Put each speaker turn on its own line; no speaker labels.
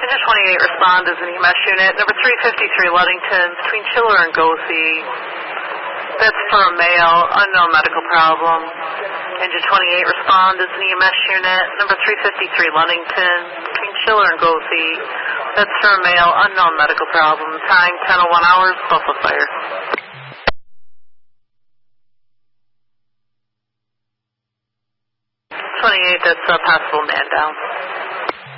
Engine 28, respond as an EMS unit. Number 353, Ludington, between Chiller and Gothey. That's for a male, unknown medical problem. Engine 28, respond as an EMS unit. Number 353, Ludington, between Chiller and Gothey. That's for a male, unknown medical problem. Time 10:01 hours, Buffalo Fire. 28, that's a possible man down.